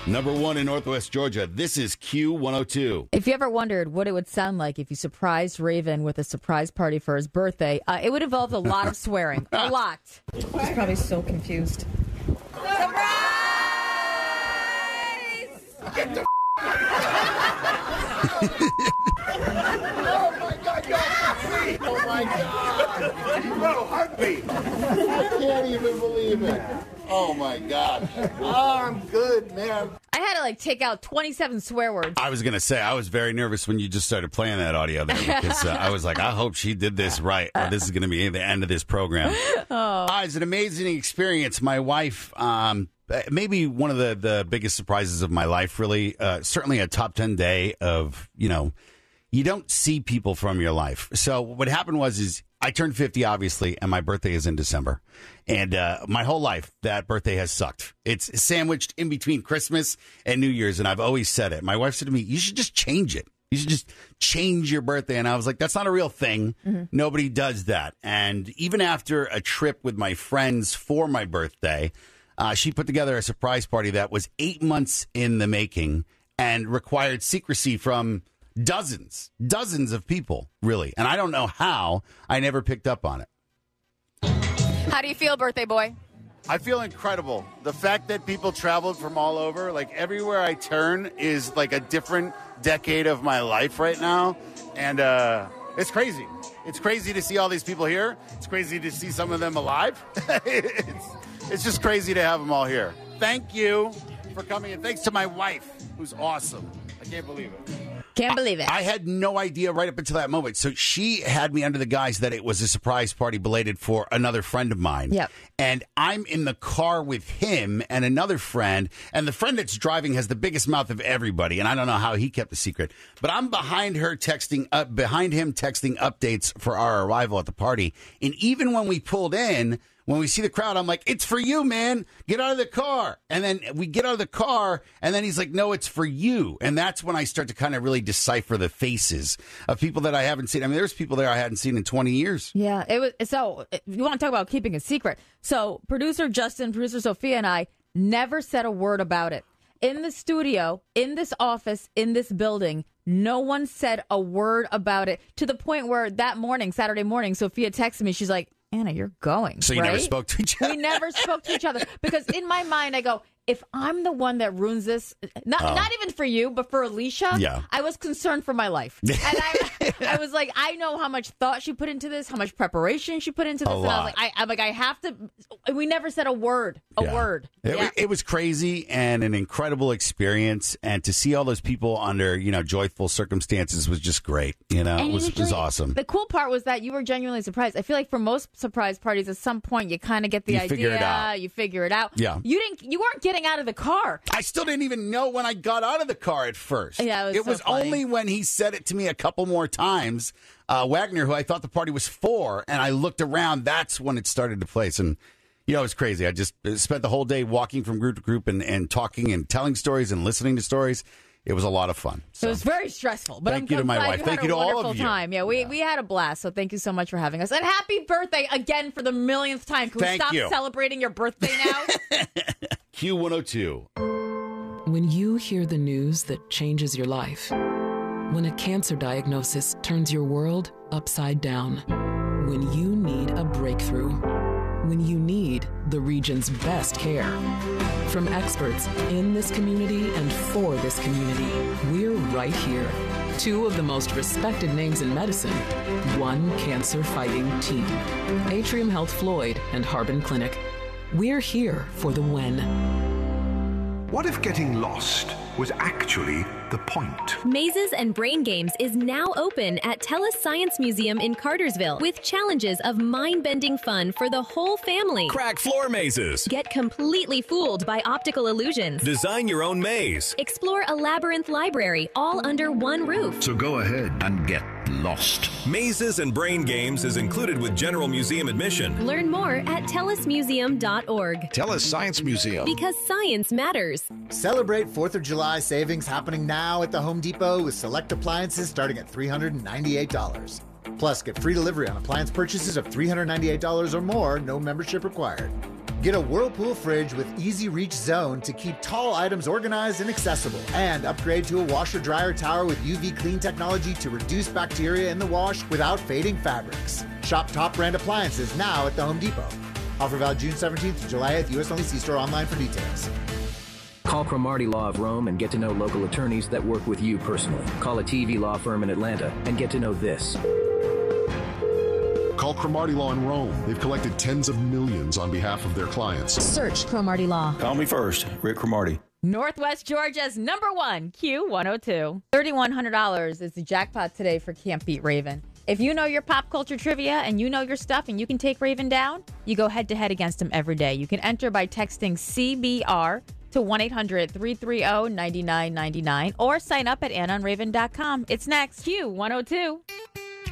Number 1 in Northwest Georgia. This is Q102. If you ever wondered what it would sound like if you surprised Raven with a surprise party for his birthday, it would involve a lot of swearing. A lot. He's probably so confused. Surprise! Get the Oh my God, you're sweet! Oh my God! Bro, hug me! I can't even believe it. Oh my God. Oh, I'm good, man. I had to take out 27 swear words. I was going to say, I was very nervous when you just started playing that audio there because I was like, I hope she did this right. Or this is going to be the end of this program. It's an amazing experience. My wife, maybe one of the biggest surprises of my life, really. Certainly a top 10 day of, you don't see people from your life. So what happened is I turned 50, obviously, and my birthday is in December. And my whole life, that birthday has sucked. It's sandwiched in between Christmas and New Year's, and I've always said it. My wife said to me, you should just change it. You should just change your birthday. And I was like, that's not a real thing. Mm-hmm. Nobody does that. And even after a trip with my friends for my birthday, she put together a surprise party that was 8 months in the making and required secrecy from dozens of people, really. And I don't know how I never picked up on it. How do you feel, birthday boy? I feel incredible. The fact that people traveled from all over, everywhere I turn is a different decade of my life right now. And it's crazy. It's crazy to see all these people here. It's crazy to see some of them alive. It's just crazy to have them all here. Thank you for coming, and thanks to my wife, who's awesome. I can't believe it. Can't believe it. I had no idea right up until that moment. So she had me under the guise that it was a surprise party belated for another friend of mine. Yep. And I'm in the car with him and another friend. And the friend that's driving has the biggest mouth of everybody. And I don't know how he kept the secret. But I'm behind him texting updates for our arrival at the party. And even when we pulled in, when we see the crowd, I'm like, it's for you, man. Get out of the car. And then we get out of the car, and then he's like, no, it's for you. And that's when I start to kind of really decipher the faces of people that I haven't seen. I mean, there's people there I hadn't seen in 20 years. Yeah, it was. So you want to talk about keeping a secret. So producer Justin, producer Sophia, and I never said a word about it. In the studio, in this office, in this building, no one said a word about it, to the point where that morning, Saturday morning, Sophia texted me. She's like, Anna, you're going. So you right? never spoke to each other? We never spoke to each other. Because in my mind, I go, if I'm the one that ruins this, not even for you, but for Alicia, yeah. I was concerned for my life. And I was like, I know how much thought she put into this, how much preparation she put into this. And I was like, I have to. We never said a word. Word. It was crazy and an incredible experience. And to see all those people under, joyful circumstances was just great. It was awesome. The cool part was that you were genuinely surprised. I feel like for most surprise parties, at some point, you kind of get the idea. You figure it out. Yeah. You weren't getting out of the car. I still didn't even know when I got out of the car at first. Yeah, it was only when he said it to me a couple more times, Wagner, who I thought the party was for, and I looked around, that's when it started to place. And, it was crazy. I just spent the whole day walking from group to group and talking and telling stories and listening to stories. It was a lot of fun. So it was very stressful. But thank you to my wife. Thank you to all of you. Time. Yeah, we had a blast. So thank you so much for having us. And happy birthday again for the millionth time. Can we stop celebrating your birthday now? Q102. When you hear the news that changes your life, when a cancer diagnosis turns your world upside down, when you need a breakthrough, when you need the region's best care. From experts in this community and for this community, we're right here. Two of the most respected names in medicine, one cancer-fighting team. Atrium Health Floyd and Harbin Clinic. We're here for the when. What if getting lost was actually the point? Mazes and Brain Games is now open at TELUS Science Museum in Cartersville with challenges of mind-bending fun for the whole family. Crack floor mazes. Get completely fooled by optical illusions. Design your own maze. Explore a labyrinth library all under one roof. So go ahead and get lost. Mazes and Brain Games is included with general museum admission. Learn more at telusmuseum.org. TELUS Science Museum. Because science matters. Celebrate 4th of July savings happening now at the Home Depot with select appliances starting at $398. Plus, get free delivery on appliance purchases of $398 or more, no membership required. Get a Whirlpool fridge with easy reach zone to keep tall items organized and accessible. And upgrade to a washer-dryer tower with UV clean technology to reduce bacteria in the wash without fading fabrics. Shop top brand appliances now at the Home Depot. Offer valid June 17th to July 8th. U.S. only. See store online for details. Call Cromartie Law of Rome and get to know local attorneys that work with you personally. Call a TV law firm in Atlanta and get to know this. Call Cromartie Law in Rome. They've collected tens of millions on behalf of their clients. Search Cromartie Law. Call me first, Rick Cromartie. Northwest Georgia's #1 Q102. $3,100 is the jackpot today for Can't Beat Raven. If you know your pop culture trivia and you know your stuff and you can take Raven down, you go head-to-head against him every day. You can enter by texting CBR to 1-800-330-9999 or sign up at AnnonRaven.com. It's next, Q102.